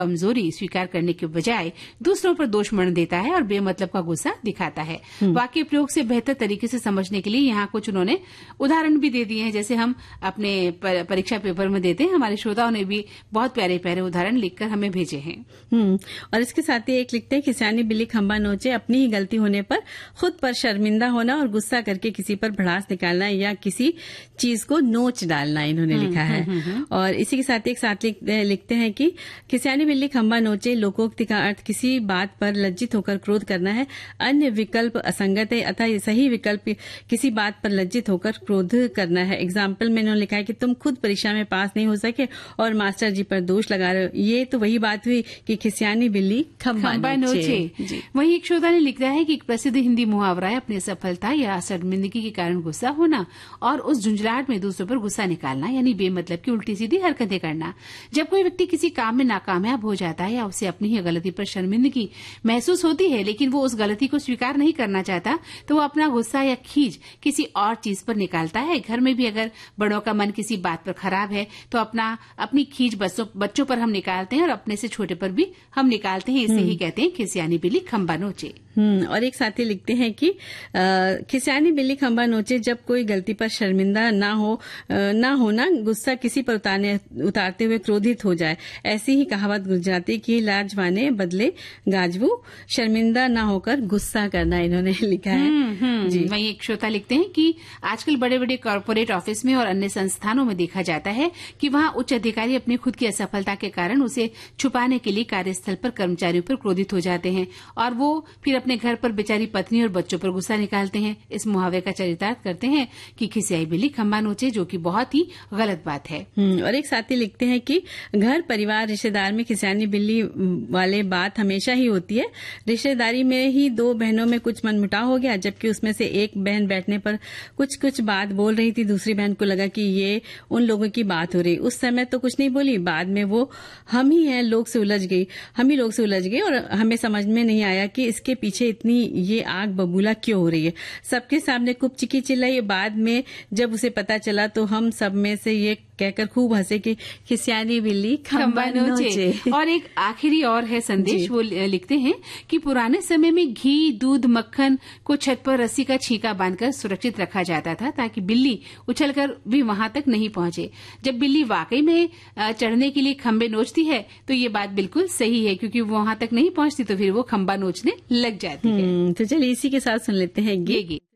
कमजोरी स्वीकार करने के बजाय दूसरों पर दोष मढ़ देता है और बेमतलब का गुस्सा दिखाता है। वाक्य प्रयोग से बेहतर तरीके से समझने के लिए यहाँ कुछ उन्होंने उदाहरण भी दे दिए हैं, जैसे हम अपने परीक्षा पेपर में देते हैं। हमारे श्रोताओं ने भी बहुत प्यारे प्यारे उदाहरण लिखकर हमें भेजे हैं। और इसके साथ ही एक लिखते हैं कि सियानी बिल्ली खंबा नोचे, अपनी ही गलती होने पर खुद पर शर्मिंदा होना और गुस्सा करके किसी पर भड़ास निकालना या किसी चीज को नोच डालना, इन्होंने लिखा है। और इसी के साथ एक साथ लिखते हैं कि सियानी बिल्ली खंबा नोचे लोकोक्ति का अर्थ किसी बात पर लज्जित होकर क्रोध करना है। अन्य विकल्प असंगत है, अतः सही विकल्प किसी बात पर लज्जित होकर क्रोध करना है। एग्जाम्पल में इन्होंने लिखा है कि तुम खुद परीक्षा में पास नहीं हो सके और मास्टर जी पर दोष लगा रहे हो। ये तो वही बात हुई कि खिसियानी बिल्ली खंबा नोचे। वहीं एक श्रोता ने लिखा है कि एक प्रसिद्ध हिंदी मुहावरा है, अपनी सफलता या शर्मिंदगी के कारण गुस्सा होना और उस झुंझलाहट में दूसरों पर गुस्सा निकालना, यानी बेमतलब की उल्टी सीधी हरकतें करना। जब कोई व्यक्ति किसी काम में नाकामयाब हो जाता है या उसे अपनी ही गलती पर शर्मिंदगी महसूस होती है, लेकिन वो उस गलती को स्वीकार नहीं करना चाहता, तो वो अपना गुस्सा या खीज किसी और चीज पर निकालता है। घर में भी अगर बड़ों का मन किसी बात पर खराब है तो अपनी खीज बच्चों पर हम निकालते हैं और अपने से छोटे पर भी हम निकालते हैं। इसे ही कहते हैं खिसियानी बिल्ली खंबा नोचे। और एक साथी लिखते हैं कि खिसियानी बिल्ली खंबा नोचे, जब कोई गलती पर शर्मिंदा ना होना, गुस्सा किसी पर उतारते हुए क्रोधित हो जाए। ऐसी ही कहावत गुजराती की लाजवाने बदले गाजवू, शर्मिंदा ना होकर गुस्सा करना, इन्होंने लिखा है। जी। वहीं एक श्रोता लिखते हैं कि आजकल बड़े बड़े कॉर्पोरेट ऑफिस में और अन्य संस्थानों में देखा जाता है कि वहां उच्च अधिकारी अपनी खुद की असफलता के कारण उसे छुपाने के लिए कार्यस्थल पर कर्मचारियों पर क्रोधित हो जाते हैं और वो फिर अपने घर पर बेचारी पत्नी और बच्चों पर गुस्सा निकालते हैं। इस मुहावरे का चरितार्थ करते हैं कि खिसियाई बिल्ली खंबा नोचे, जो कि बहुत ही गलत बात है। और एक साथी लिखते हैं कि घर परिवार रिश्तेदार में खिसियानी बिल्ली वाले बात हमेशा ही होती है। रिश्तेदारी में ही दो बहनों में कुछ मनमुटाव हो गया, जबकि उसमें से एक बहन बैठने पर कुछ बात बोल रही थी। दूसरी बहन को लगा कि ये उन लोगों की बात हो रही। उस समय तो कुछ नहीं बोली, बाद में वो हम ही लोग से उलझ गई और हमें समझ में नहीं आया कि इसके पीछे इतनी ये आग बबूला क्यों हो रही है। सबके सामने खूब चिकी चिल्लाई। बाद में जब उसे पता चला तो हम सब में से ये कहकर खूब हंसे कि खिसियानी बिल्ली खंबा नोचे। और एक आखिरी और है संदेश, वो लिखते हैं कि पुराने समय में घी, दूध, मक्खन को छत पर रस्सी का छींका बांधकर सुरक्षित रखा जाता था ताकि बिल्ली उछलकर भी वहां तक नहीं पहुंचे। जब बिल्ली वाकई में चढ़ने के लिए खंबे नोचती है तो ये बात बिल्कुल सही है, क्योंकि वो वहां तक नहीं पहुंचती तो फिर वो खंबा नोचने लग जाती है। तो चलिए इसी के साथ सुन लेते हैं गीत।